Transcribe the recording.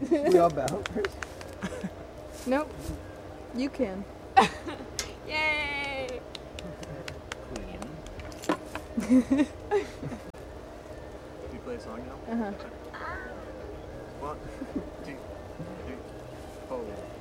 We all bow first. Nope. You can. Yay! Queen. You play a song now? Uh-huh. 1, 2, 3, 4.